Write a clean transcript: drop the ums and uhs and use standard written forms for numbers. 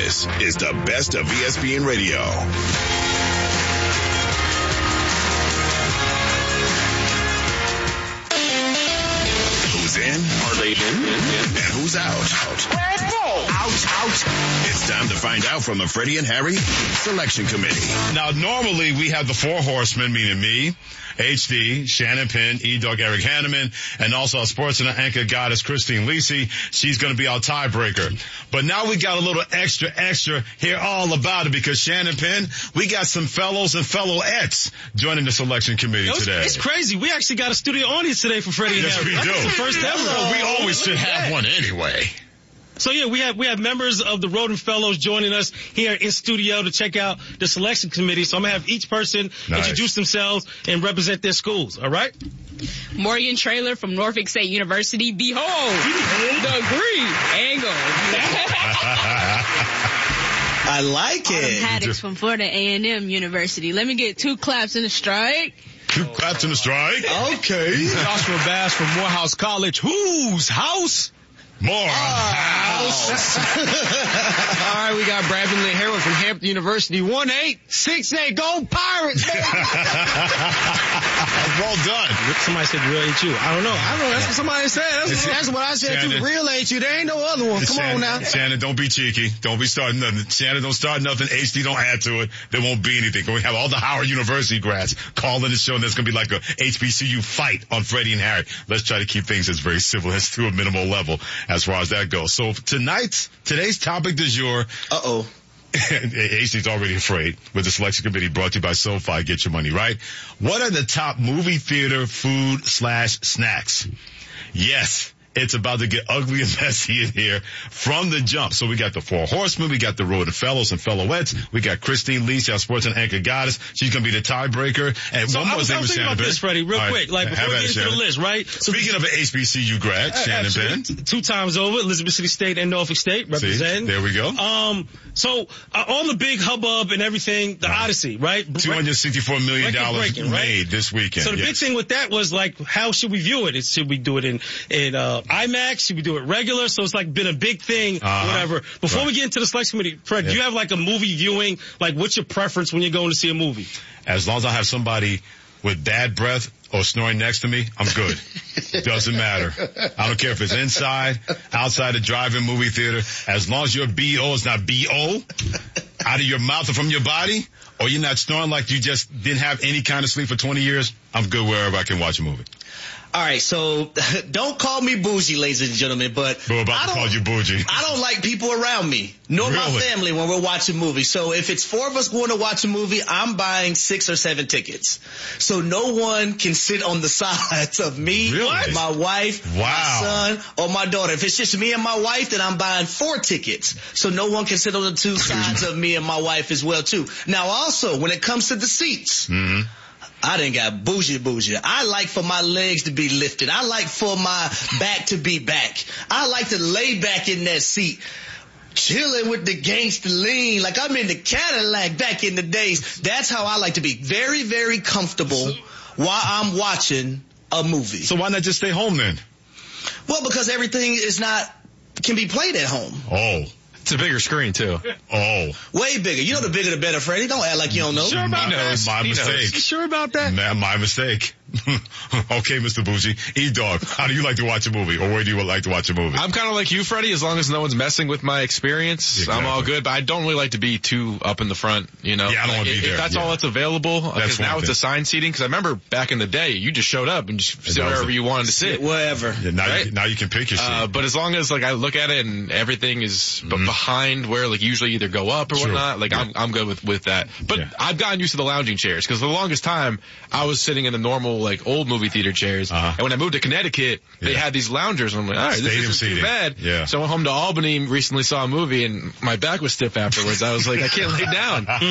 This is the best of ESPN Radio. Who's in? Are they in? And who's out? Where are they? Out. It's time to find out from the Freddie and Harry Selection Committee. Now, normally we have the four horsemen, meaning me, HD, Shannon Penn, E-Dog, Eric Hanneman, and also our sports and anchor goddess, Christine Lisi. She's going to be our tiebreaker. But now we got a little extra, hear all about it because Shannon Penn, we got some fellows and fellowettes joining the selection committee today. It's crazy. We actually got a studio audience today for Freddie and Harry. Yes, we do. That's the first ever. Well, we always should have one anyway. So yeah, we have members of the Roden Fellows joining us here in studio to check out the selection committee. So I'm gonna have each person introduce themselves and represent their schools. All right. Morgan Traylor from Norfolk State University. Behold the green angle. I like it. Haddix from Florida A&M University. Let me get 2 claps and a strike. 2 claps and a strike. Okay. Joshua Bass from Morehouse College. Whose house? Morehouse. All right, we got Brandon Lee Harold from Hampton University. 1868. Go Pirates, baby. Well done. Somebody said real ain't you. I don't know. That's what somebody said. That's what I said too. Real ain't you. There ain't no other one. Come on now. Shannon, don't be cheeky. Don't be starting nothing. Shannon, don't start nothing. HD, don't add to it. There won't be anything. We have all the Howard University grads calling the show, and there's going to be like a HBCU fight on Freddie and Harry. Let's try to keep things as very civil as to a minimal level as far as that goes. So today's topic du jour. HD's already afraid with the selection committee brought to you by SoFi. Get your money right. What are the top movie theater food/snacks? Yes. It's about to get ugly and messy in here from the jump. So we got the four horsemen, we got the Roden Fellows and fellowettes, we got Christine Lisi, our sports and anchor goddess. She's going to be the tiebreaker. And so one more thing with Shannon about this, Freddie, real quick, like before we get into the list, right? Speaking of an HBCU grad, Shannon Penn. 2 times over, Elizabeth City State and Norfolk State representing. There we go. So all the big hubbub and everything, the Odyssey, right? $264 million made this weekend. So the big thing with that was like, how should we view it? Should we do it in IMAX? Should we do it regular? So it's like been a big thing, whatever. Before we get into the selection committee, Fred, do you have like a movie viewing? Like, what's your preference when you're going to see a movie? As long as I have somebody with bad breath or snoring next to me, I'm good. Doesn't matter. I don't care if it's inside, outside the drive-in movie theater. As long as your BO is not BO, out of your mouth or from your body, or you're not snoring like you just didn't have any kind of sleep for 20 years, I'm good wherever I can watch a movie. All right, so don't call me bougie, ladies and gentlemen, but we're about to call you bougie. I don't like people around me, nor my family when we're watching movies. So if it's 4 of us going to watch a movie, I'm buying 6 or 7 tickets. So no one can sit on the sides of me, my wife, my son, or my daughter. If it's just me and my wife, then I'm buying 4 tickets. So no one can sit on the 2 sides of me and my wife as well, too. Now, also, when it comes to the seats, I done got bougie. I like for my legs to be lifted. I like for my back to be back. I like to lay back in that seat, chilling with the gangster lean, like I'm in the Cadillac back in the days. That's how I like to be. Very, very comfortable while I'm watching a movie. So why not just stay home then? Well, because everything can be played at home. Oh. It's a bigger screen, too. Oh. Way bigger. You know the bigger the better, Freddie. Don't act like you don't know. Sure about that? My mistake. You sure about that? My mistake. Okay, Mr. Bougie. E-Dog, how do you like to watch a movie? Or where do you like to watch a movie? I'm kind of like you, Freddie. As long as no one's messing with my experience, I'm all good. But I don't really like to be too up in the front, you know. Yeah, I don't want to be there. If that's all that's available, because now it's assigned seating. Because I remember back in the day, you just showed up and just sit wherever you wanted to sit. Wherever. Yeah, now you can pick your seat. But as long as like I look at it and everything is behind where like usually either go up or whatnot, like I'm good with that. But I've gotten used to the lounging chairs because for the longest time I was sitting in the normal like old movie theater chairs. And when I moved to Connecticut, they had these loungers, and I'm like, all right, this isn't too bad. So I went home to Albany, recently saw a movie, and my back was stiff afterwards. I was like, I can't lay down.